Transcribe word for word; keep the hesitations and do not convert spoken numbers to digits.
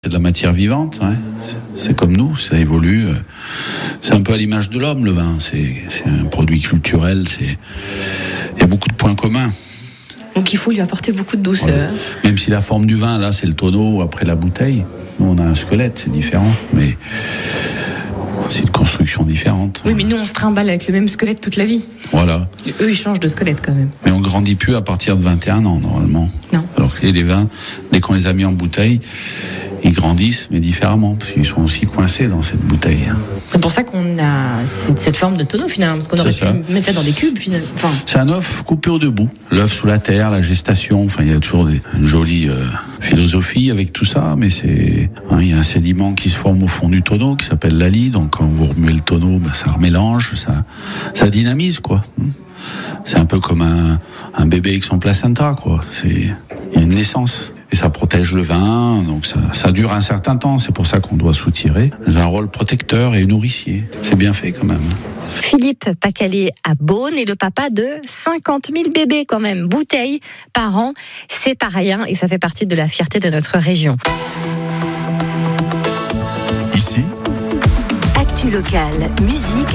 C'est de la matière vivante, ouais. C'est comme nous, ça évolue. C'est un peu à l'image de l'homme, le vin. C'est, c'est un produit culturel, c'est... il y a beaucoup de points communs. Donc il faut lui apporter beaucoup de douceur. Ouais. Même si la forme du vin, là, c'est le tonneau après la bouteille. Nous, on a un squelette, c'est différent, mais c'est une construction différente. Oui, mais nous, on se trimballe avec le même squelette toute la vie. Voilà. Et eux, ils changent de squelette quand même. Mais on grandit plus à partir de vingt et un ans, normalement. Non. Alors que les vins, dès qu'on les a mis en bouteille, ils grandissent, mais différemment, parce qu'ils sont aussi coincés dans cette bouteille. C'est pour ça qu'on a cette, cette forme de tonneau, finalement, parce qu'on aurait C'est pu ça. mettre ça dans des cubes, finalement. Enfin, C'est un œuf coupé au debout. L'œuf sous la terre, la gestation, enfin, il y a toujours des, une jolie euh, philosophie avec tout ça, mais c'est, hein, il y a un sédiment qui se forme au fond du tonneau, qui s'appelle la lie, donc quand vous remuez le tonneau, ben, ça remélange, ça, ça dynamise, quoi. C'est un peu comme un, un bébé avec son placenta, quoi. C'est, il y a une naissance. Et ça protège le vin, donc ça, ça dure un certain temps. C'est pour ça qu'on doit soutirer. J'ai un rôle protecteur et nourricier. C'est bien fait quand même. Philippe Pacalé à Beaune est le papa de cinquante mille bébés quand même. Bouteilles par an, c'est pas rien et ça fait partie de la fierté de notre région. Ici, Actu locale, musique